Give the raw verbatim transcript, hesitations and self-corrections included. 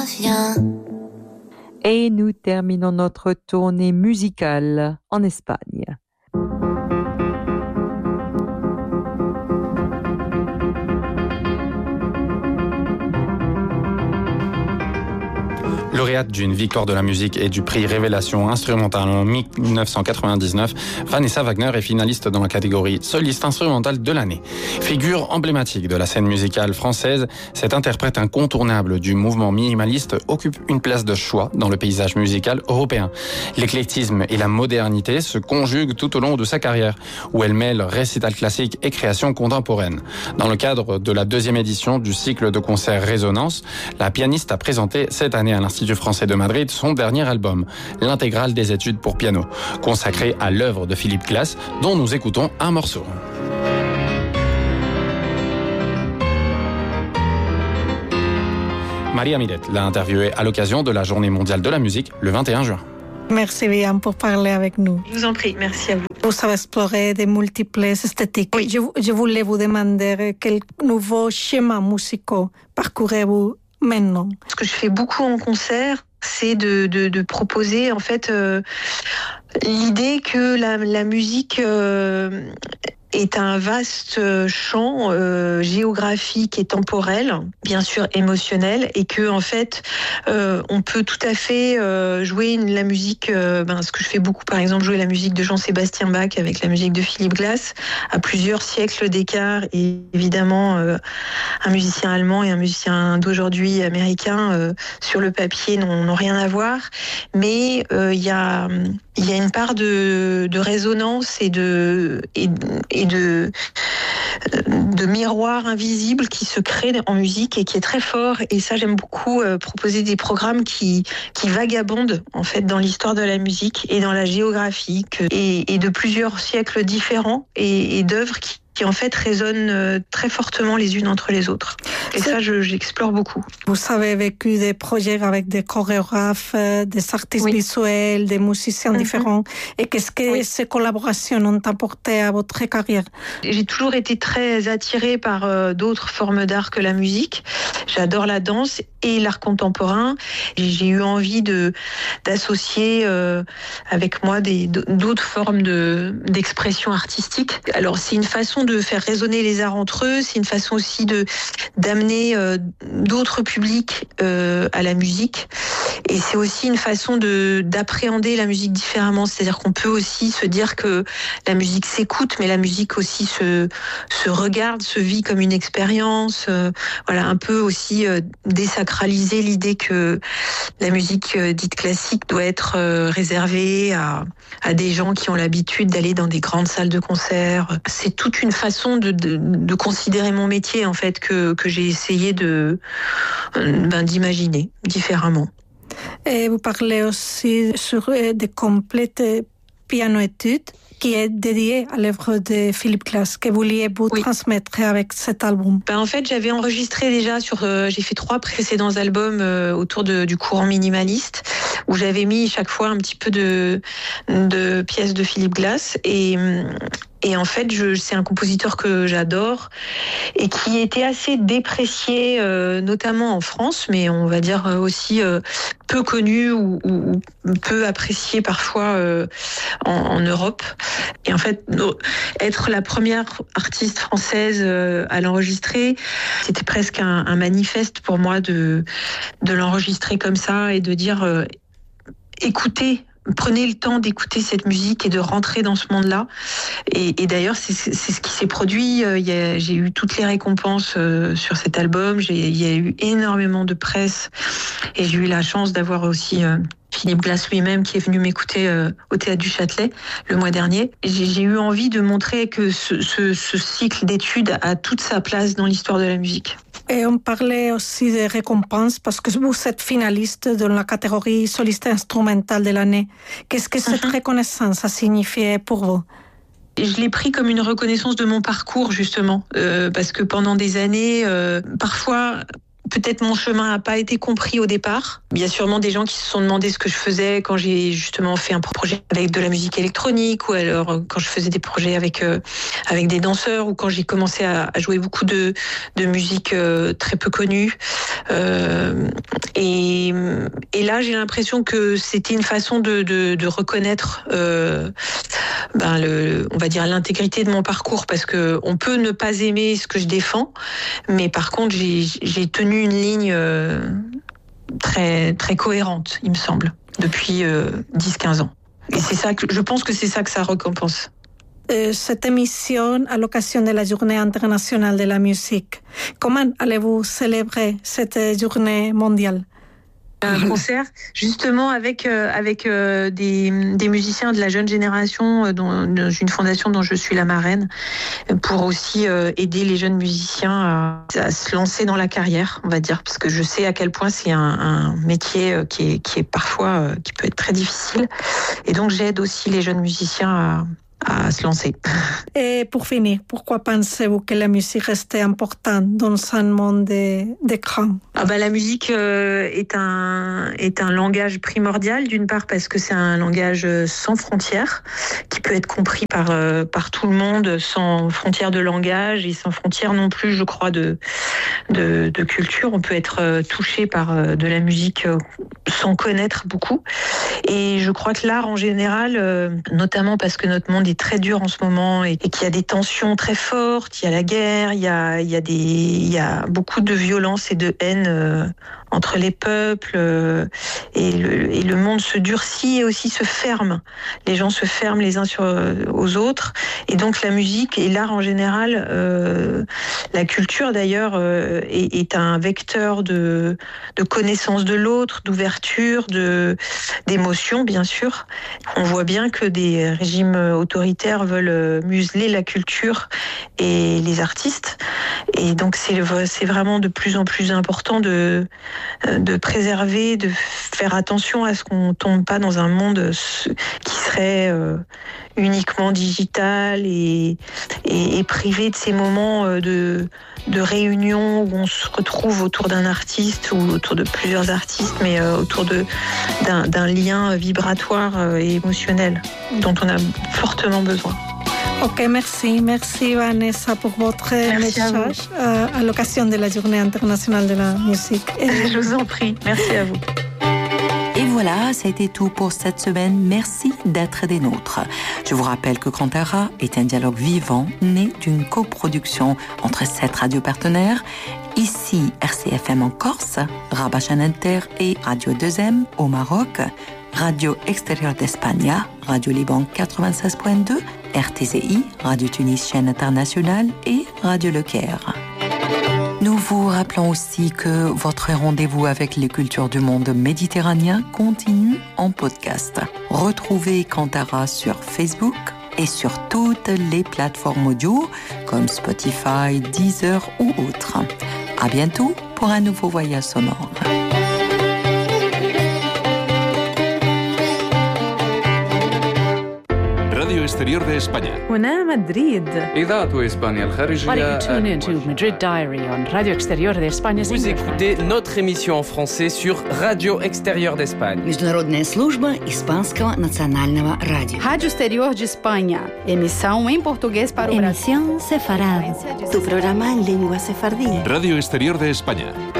reviens. Et nous terminons notre tournée musicale en Espagne. Lauréate d'une victoire de la musique et du prix Révélation instrumentale en dix-neuf cent quatre-vingt-dix-neuf, Vanessa Wagner est finaliste dans la catégorie soliste instrumentale de l'année. Figure emblématique de la scène musicale française, cette interprète incontournable du mouvement minimaliste occupe une place de choix dans le paysage musical européen. L'éclectisme et la modernité se conjuguent tout au long de sa carrière, où elle mêle récital classique et création contemporaine. Dans le cadre de la deuxième édition du cycle de concerts Résonance, la pianiste a présenté cette année à l'Institut français de Madrid son dernier album, l'intégrale des études pour piano, consacré à l'œuvre de Philippe Glass, dont nous écoutons un morceau. Maria Miret l'a interviewée à l'occasion de la Journée mondiale de la musique le vingt et un juin. Merci bien pour parler avec nous. Je vous en prie, merci à vous. Vous avez exploré de multiples esthétiques. Oui. Je, je voulais vous demander quels nouveaux schémas musicaux parcourez-vous maintenant? Ce que je fais beaucoup en concert, c'est de, de, de proposer en fait euh, l'idée que la, la musique euh, est un vaste champ euh, géographique et temporel, bien sûr émotionnel, et que en fait euh, on peut tout à fait euh, jouer une, la musique, euh, ben, ce que je fais beaucoup par exemple, jouer la musique de Jean-Sébastien Bach avec la musique de Philippe Glass, à plusieurs siècles d'écart, et évidemment euh, un musicien allemand et un musicien d'aujourd'hui américain euh, sur le papier n'ont, n'ont rien à voir, mais il euh, y a il y a une part de, de résonance et de et, et de de miroir invisible qui se crée en musique et qui est très fort. Et ça, j'aime beaucoup euh, proposer des programmes qui qui vagabondent en fait dans l'histoire de la musique et dans la géographie que, et, et de plusieurs siècles différents et, et d'œuvres qui qui en fait résonnent très fortement les unes entre les autres. Et ça, je, j'explore beaucoup. Vous avez vécu des projets avec des chorégraphes, des artistes oui. visuels, des musiciens mm-hmm. différents. Et qu'est-ce que oui. ces collaborations ont apporté à votre carrière? J'ai toujours été très attirée par euh, d'autres formes d'art que la musique. J'adore la danse et l'art contemporain. J'ai eu envie de d'associer euh, avec moi des, d'autres formes de, d'expression artistique. Alors, c'est une façon de faire résonner les arts entre eux, c'est une façon aussi de d'amener euh, d'autres publics euh, à la musique, et c'est aussi une façon de d'appréhender la musique différemment, c'est-à-dire qu'on peut aussi se dire que la musique s'écoute, mais la musique aussi se se regarde, se vit comme une expérience, euh, voilà, un peu aussi euh, désacraliser l'idée que la musique euh, dite classique doit être euh, réservée à à des gens qui ont l'habitude d'aller dans des grandes salles de concert. C'est toute une façon de, de, de considérer mon métier en fait que, que j'ai essayé de, ben, d'imaginer différemment. Et vous parlez aussi sur des complètes piano-études qui est dédié à l'œuvre de Philippe Glass, que vous vouliez vous oui. transmettre avec cet album. Ben en fait, j'avais enregistré déjà sur, euh, j'ai fait trois précédents albums euh, autour de, du courant minimaliste, où j'avais mis chaque fois un petit peu de, de pièces de Philippe Glass, et Et en fait, je, c'est un compositeur que j'adore et qui était assez déprécié, euh, notamment en France, mais on va dire aussi euh, peu connu ou, ou peu apprécié parfois euh, en, en Europe. Et en fait, être la première artiste française euh, à l'enregistrer, c'était presque un, un manifeste pour moi de, de l'enregistrer comme ça et de dire euh, écoutez. Prenez le temps d'écouter cette musique et de rentrer dans ce monde-là. Et, et d'ailleurs, c'est, c'est ce qui s'est produit. Il y a, j'ai eu toutes les récompenses euh, sur cet album. J'ai, il y a eu énormément de presse. Et j'ai eu la chance d'avoir aussi euh, Philippe Glass lui-même qui est venu m'écouter euh, au Théâtre du Châtelet le mois dernier. J'ai, j'ai eu envie de montrer que ce, ce, ce cycle d'études a toute sa place dans l'histoire de la musique. Et on parlait aussi des récompenses parce que vous êtes finaliste dans la catégorie soliste instrumentale de l'année. Qu'est-ce que cette uh-huh. reconnaissance a signifié pour vous? Je l'ai pris comme une reconnaissance de mon parcours, justement, euh, parce que pendant des années, euh, parfois, peut-être mon chemin n'a pas été compris au départ. Il y a sûrement des gens qui se sont demandé ce que je faisais quand j'ai justement fait un projet avec de la musique électronique, ou alors quand je faisais des projets avec euh, avec des danseurs, ou quand j'ai commencé à, à jouer beaucoup de de musique euh, très peu connue. Euh, et et là, j'ai l'impression que c'était une façon de de, de reconnaître euh, ben le, on va dire l'intégrité de mon parcours, parce que on peut ne pas aimer ce que je défends, mais par contre, j'ai j'ai tenu une ligne euh, très très cohérente, il me semble, depuis euh, dix quinze ans. Et c'est ça que je pense que c'est ça que ça récompense. Euh, cette émission à l'occasion de la Journée internationale de la musique, comment allez-vous célébrer cette journée mondiale? Un concert justement avec euh, avec euh, des des musiciens de la jeune génération euh, dans, dans une fondation dont je suis la marraine, pour aussi euh, aider les jeunes musiciens à, à se lancer dans la carrière, on va dire, parce que je sais à quel point c'est un, un métier euh, qui est qui est parfois euh, qui peut être très difficile, et donc j'aide aussi les jeunes musiciens à à se lancer. Et pour finir, pourquoi pensez-vous que la musique reste importante dans un monde d'écran? Ah bah la musique euh, est un est un langage primordial, d'une part parce que c'est un langage sans frontières, qui peut être compris par euh, par tout le monde, sans frontières de langage et sans frontières non plus, je crois, de de, de culture. On peut être euh, touché par euh, de la musique euh, sans connaître beaucoup. Et je crois que l'art en général, euh, notamment parce que notre monde est très dur en ce moment, et, et qu'il y a des tensions très fortes, il y a la guerre, il y a il y a des il y a beaucoup de violence et de haine euh, entre les peuples, euh, et le et le monde se durcit et aussi se ferme. Les gens se ferment les uns sur aux autres, et donc la musique et l'art en général, euh, la culture d'ailleurs, euh, est, est un vecteur de de connaissance de l'autre, d'ouverture, de d'émotion, bien sûr. On voit bien que des régimes autoritaires veulent museler la culture et les artistes, et donc c'est c'est vraiment de plus en plus important de de préserver, de faire attention à ce qu'on tombe pas dans un monde qui serait euh, uniquement digital et, et, et privé de ces moments de, de réunion où on se retrouve autour d'un artiste ou autour de plusieurs artistes, mais euh, autour de, d'un, d'un lien vibratoire et émotionnel dont on a fortement besoin. Ok, merci. Merci Vanessa pour votre merci message à, à l'occasion de la Journée internationale de la musique. Et je vous en prie. Merci à vous. Et voilà, c'était tout pour cette semaine. Merci d'être des nôtres. Je vous rappelle que Kantara est un dialogue vivant, né d'une coproduction entre sept radios partenaires. Ici, R C F M en Corse, Rabat Chaîne Inter et Radio deux M au Maroc, Radio Extérieure d'Espagne, Radio Liban quatre-vingt-seize point deux, R T C I, Radio Tunis Chaîne Internationale et Radio Le Caire. Nous vous rappelons aussi que votre rendez-vous avec les cultures du monde méditerranéen continue en podcast. Retrouvez Kantara sur Facebook et sur toutes les plateformes audio comme Spotify, Deezer ou autres. À bientôt pour un nouveau voyage sonore. Radio Exterior de España. هنا مدريد. إذاعة إسبانيا الخارجية. Tune in to Madrid Diary on Radio Exterior de España. Vous écoutez notre émission en français sur Radio Exterior d'Espagne. Международная служба Испанского национального радио. Rádio Exterior de Espanha. Emissão em português para o Brasil. Emisión sefarad. Tu programa en lengua sefardí. Radio Exterior de España.